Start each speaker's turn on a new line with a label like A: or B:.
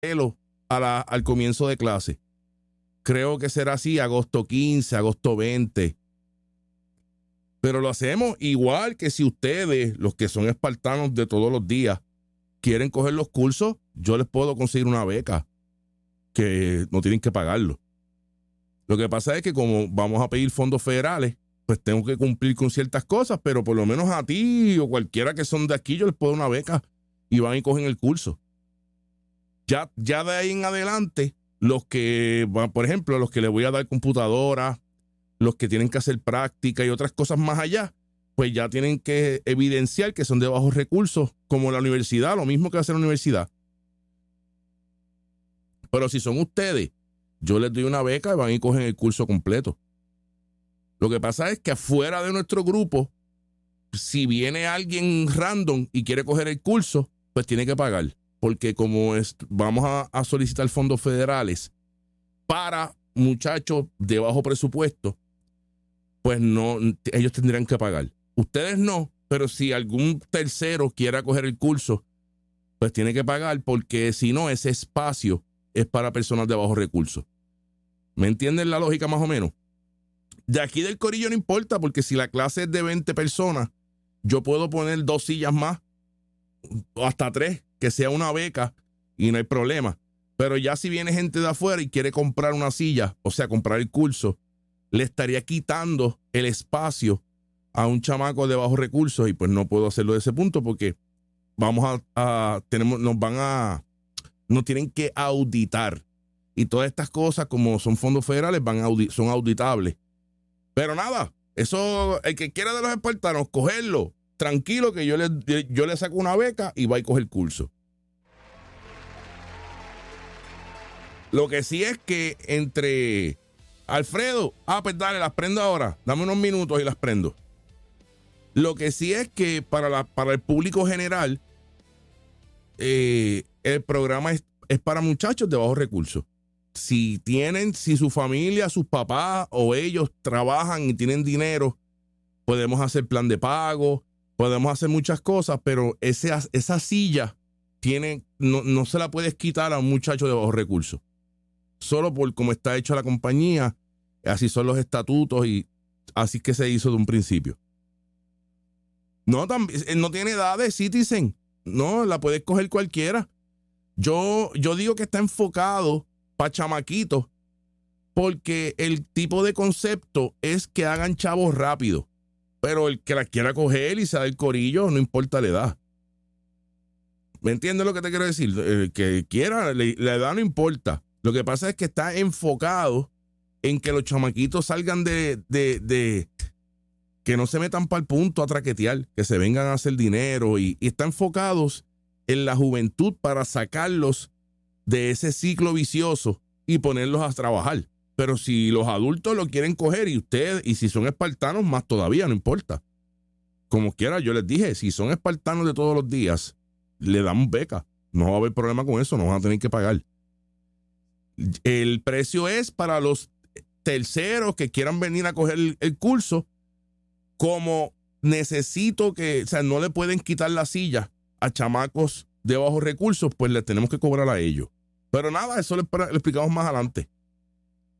A: al comienzo de clase. Creo que será así, agosto 15, agosto 20. Pero lo hacemos igual que si ustedes, los que son espartanos de todos los días, quieren coger los cursos, yo les puedo conseguir una beca que no tienen que pagarlo. Lo que pasa es que como vamos a pedir fondos federales, pues tengo que cumplir con ciertas cosas, pero por lo menos a ti o cualquiera que son de aquí, yo les puedo dar una beca y van y cogen el curso. Ya de ahí en adelante, los que van, por ejemplo, los que les voy a dar computadora, los que tienen que hacer práctica y otras cosas más allá, pues ya tienen que evidenciar que son de bajos recursos, como la universidad, lo mismo que hace la universidad. Pero si son ustedes, yo les doy una beca y van y cogen el curso completo. Lo que pasa es que afuera de nuestro grupo, si viene alguien random y quiere coger el curso, pues tiene que pagar. Porque como vamos a solicitar fondos federales para muchachos de bajo presupuesto, pues no, ellos tendrían que pagar. Ustedes no, pero si algún tercero quiera coger el curso, pues tiene que pagar, porque si no, ese espacio es para personas de bajos recursos. ¿Me entienden la lógica más o menos? De aquí del corillo no importa, porque si la clase es de 20 personas, yo puedo poner 2 sillas más, o hasta 3, que sea una beca, y no hay problema. Pero ya si viene gente de afuera y quiere comprar una silla, o sea, comprar el curso, le estaría quitando el espacio a un chamaco de bajos recursos, y pues no puedo hacerlo de ese punto, porque nos tienen que auditar. Y todas estas cosas, como son fondos federales, son auditables. Pero nada, eso, el que quiera de los espartanos, cogerlo, tranquilo, que yo le saco una beca y va a coger el curso. Lo que sí es que entre Alfredo, pues dale, las prendo ahora, dame unos minutos y las prendo. Lo que sí es que para el público general, el programa es para muchachos de bajos recursos. Si su familia, sus papás o ellos trabajan y tienen dinero, podemos hacer plan de pago, podemos hacer muchas cosas, pero esa silla no se la puedes quitar a un muchacho de bajos recursos. Solo por cómo está hecha la compañía, así son los estatutos y así que se hizo de un principio. No tiene edad de citizen, no, la puedes coger cualquiera. Yo digo que está enfocado para chamaquitos, porque el tipo de concepto es que hagan chavos rápido, pero el que la quiera coger y se da el corillo, no importa la edad. ¿Me entiendes lo que te quiero decir? El que quiera, la edad no importa. Lo que pasa es que está enfocado en que los chamaquitos salgan de que no se metan para el punto a traquetear, que se vengan a hacer dinero, y están enfocados en la juventud para sacarlos de ese ciclo vicioso y ponerlos a trabajar. Pero si los adultos lo quieren coger y si son espartanos, más todavía, no importa. Como quiera, yo les dije, si son espartanos de todos los días, le damos beca. No va a haber problema con eso, no van a tener que pagar. El precio es para los terceros que quieran venir a coger el curso. Como necesito no le pueden quitar la silla a chamacos de bajos recursos, pues le tenemos que cobrar a ellos. Pero nada, eso le explicamos más adelante.